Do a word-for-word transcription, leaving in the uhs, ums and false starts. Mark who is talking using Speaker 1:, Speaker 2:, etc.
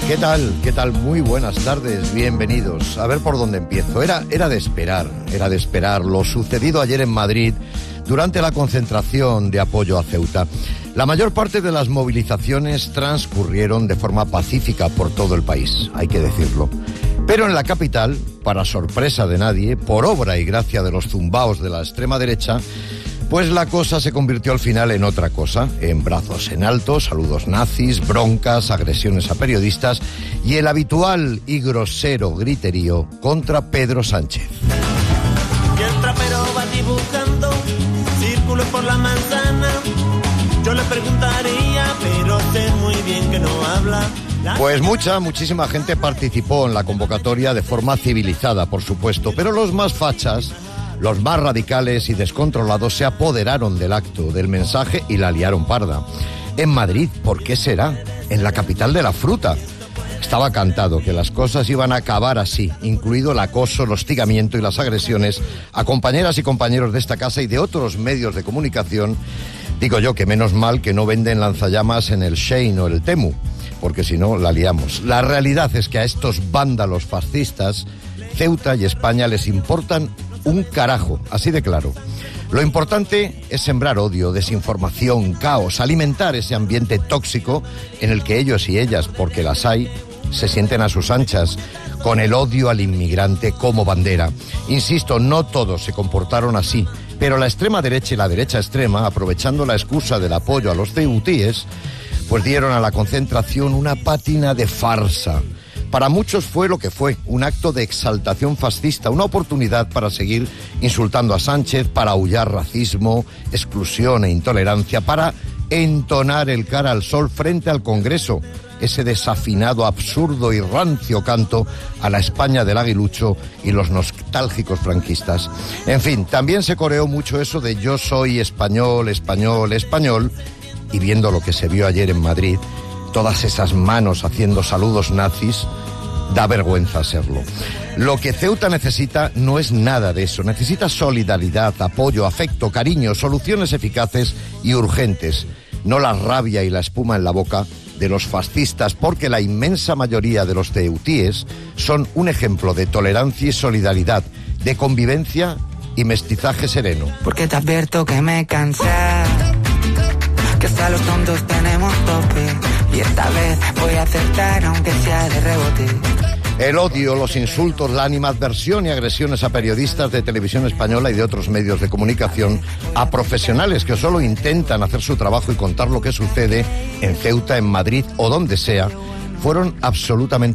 Speaker 1: ¿Qué tal? ¿Qué tal? Muy buenas tardes, bienvenidos. A ver por dónde empiezo. Era, era de esperar, era de esperar lo sucedido ayer en Madrid durante la concentración de apoyo a Ceuta. La mayor parte de las movilizaciones transcurrieron de forma pacífica por todo el país, hay que decirlo. Pero en la capital, para sorpresa de nadie, por obra y gracia de los zumbaos de la extrema derecha, pues la cosa se convirtió al final en otra cosa, en brazos en alto, saludos nazis, broncas, agresiones a periodistas y el habitual y grosero griterío contra Pedro Sánchez.
Speaker 2: Y el trapero va dibujando círculos por la manzana. Yo le preguntaría, pero sé muy bien que no habla.
Speaker 1: Pues mucha, muchísima gente participó en la convocatoria de forma civilizada, por supuesto, pero los más fachas, los más radicales y descontrolados se apoderaron del acto, del mensaje y la liaron parda. En Madrid, ¿por qué será? En la capital de la fruta. Estaba cantado que las cosas iban a acabar así, incluido el acoso, el hostigamiento y las agresiones a compañeras y compañeros de esta casa y de otros medios de comunicación. Digo yo que menos mal que no venden lanzallamas en el Shein o el Temu, porque si no la liamos. La realidad es que a estos vándalos fascistas, Ceuta y España les importan un carajo, así de claro. Lo importante es sembrar odio, desinformación, caos, alimentar ese ambiente tóxico en el que ellos y ellas, porque las hay, se sienten a sus anchas, con el odio al inmigrante como bandera. Insisto, no todos se comportaron así, pero la extrema derecha y la derecha extrema, aprovechando la excusa del apoyo a los ceutíes, pues dieron a la concentración una pátina de farsa. Para muchos fue lo que fue, un acto de exaltación fascista, una oportunidad para seguir insultando a Sánchez, para aullar racismo, exclusión e intolerancia, para entonar el cara al sol frente al Congreso, ese desafinado, absurdo y rancio canto a la España del aguilucho y los nostálgicos franquistas. En fin, también se coreó mucho eso de yo soy español, español, español, y viendo lo que se vio ayer en Madrid, todas esas manos haciendo saludos nazis, da vergüenza serlo. Lo que Ceuta necesita no es nada de eso. Necesita solidaridad, apoyo, afecto, cariño, soluciones eficaces y urgentes. No la rabia y la espuma en la boca de los fascistas, porque la inmensa mayoría de los ceutíes son un ejemplo de tolerancia y solidaridad, de convivencia y mestizaje sereno.
Speaker 3: Porque te advierto que me cansé, que hasta los tontos tenemos tope, y esta vez voy a acertar aunque sea de rebote.
Speaker 1: El odio, los insultos, la animadversión y agresiones a periodistas de Televisión Española y de otros medios de comunicación, a profesionales que solo intentan hacer su trabajo y contar lo que sucede en Ceuta, en Madrid o donde sea, fueron absolutamente